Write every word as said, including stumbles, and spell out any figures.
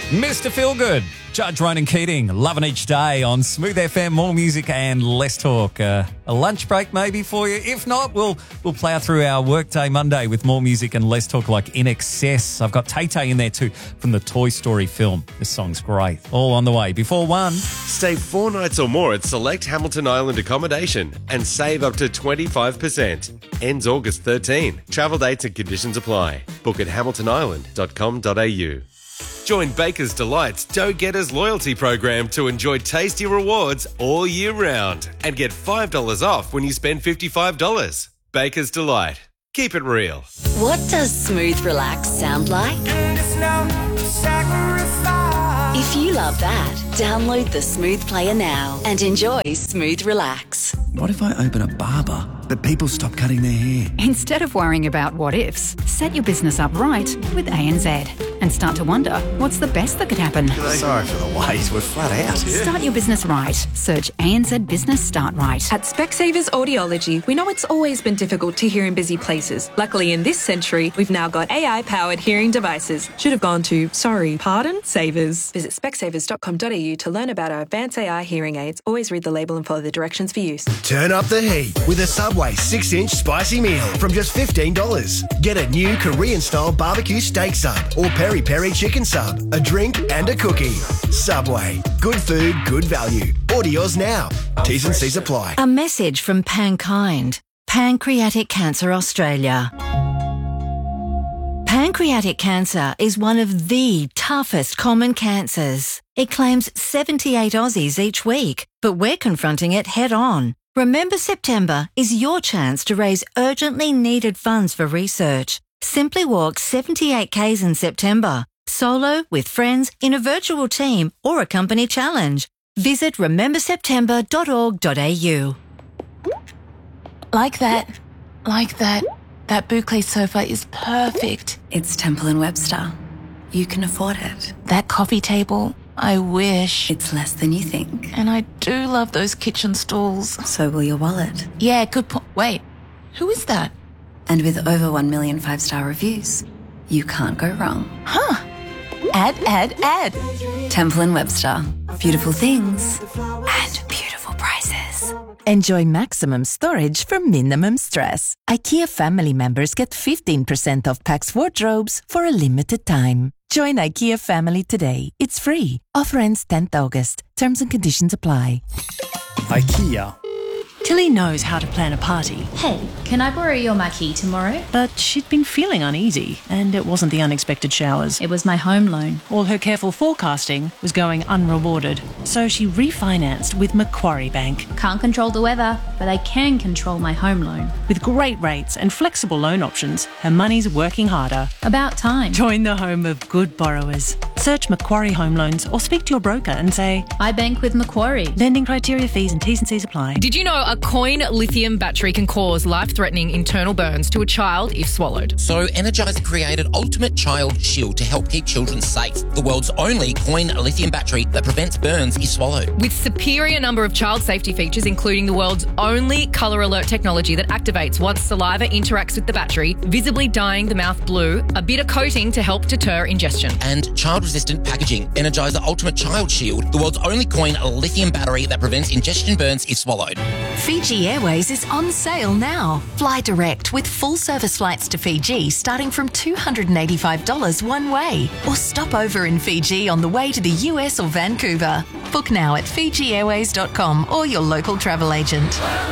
Mister Feelgood, Judge Ronan Keating, loving each day on Smooth F M. More music and less talk. Uh, a lunch break maybe for you. If not, we'll we'll plough through our workday Monday with more music and less talk like In Excess. I've got Tay-Tay in there too from the Toy Story film. This song's great. All on the way. Before one. Stay four nights or more at select Hamilton Island accommodation and save up to twenty-five percent. Ends August thirteenth. Travel dates and conditions apply. Book at hamilton island dot com dot a u. Join Baker's Delight's Dough Getters loyalty program to enjoy tasty rewards all year round and get five dollars off when you spend fifty-five dollars. Baker's Delight. Keep it real. What does smooth relax sound like? If you love that, download the Smooth Player now and enjoy Smooth Relax. What if I open a barber, but people stop cutting their hair? Instead of worrying about what ifs, set your business up right with A N Z and start to wonder what's the best that could happen. Sorry for the wait, we're flat out. Start your business right. Search A N Z Business Start Right. At Specsavers Audiology, we know it's always been difficult to hear in busy places. Luckily, in this century, we've now got A I-powered hearing devices. Should have gone to, sorry, pardon, Savers. Visit specsavers dot com dot a u to learn about our advanced A I hearing aids. Always read the label and follow the directions for use. Turn up the heat with a Subway six inch spicy meal from just fifteen dollars. Get a new Korean-style barbecue steak sub or peri-peri chicken sub, a drink and a cookie. Subway. Good food, good value. Order yours now. T's and C's apply. A message from Pankind, Pancreatic Cancer Australia. Pancreatic cancer is one of the toughest common cancers. It claims seventy-eight Aussies each week, but we're confronting it head on. Remember September is your chance to raise urgently needed funds for research. Simply walk seventy-eight kays in September, solo, with friends, in a virtual team or a company challenge. Visit remember september dot org dot a u. Like that. Like that. That boucle sofa is perfect. It's Temple and Webster. You can afford it. That coffee table, I wish. It's less than you think. And I do love those kitchen stools. So will your wallet. Yeah, good point. Wait, who is that? And with over one million five-star reviews, you can't go wrong. Huh. Add, add, add. Temple and Webster. Beautiful things and beautiful prices. Enjoy maximum storage for minimum stress. IKEA family members get fifteen percent off Pax wardrobes for a limited time. Join IKEA family today. It's free. Offer ends tenth August. Terms and conditions apply. IKEA. Tilly knows how to plan a party. Hey, can I borrow your marquee tomorrow? But she'd been feeling uneasy, and it wasn't the unexpected showers. It was my home loan. All her careful forecasting was going unrewarded, so she refinanced with Macquarie Bank. Can't control the weather, but I can control my home loan. With great rates and flexible loan options, her money's working harder. About time. Join the home of good borrowers. Search Macquarie Home Loans or speak to your broker and say, I bank with Macquarie. Lending criteria, fees and T's and C's apply. Did you know a coin lithium battery can cause life-threatening internal burns to a child if swallowed? So Energizer created Ultimate Child Shield to help keep children safe. The world's only coin lithium battery that prevents burns if swallowed. With superior number of child safety features, including the world's only colour alert technology that activates once saliva interacts with the battery, visibly dyeing the mouth blue, a bitter coating to help deter ingestion. And child-resistant packaging. Energizer Ultimate Child Shield, the world's only coin lithium battery that prevents ingestion burns if swallowed. Fiji Airways is on sale now. Fly direct with full service flights to Fiji starting from two hundred eighty-five dollars one way. Or stop over in Fiji on the way to the U S or Vancouver. Book now at fiji airways dot com or your local travel agent.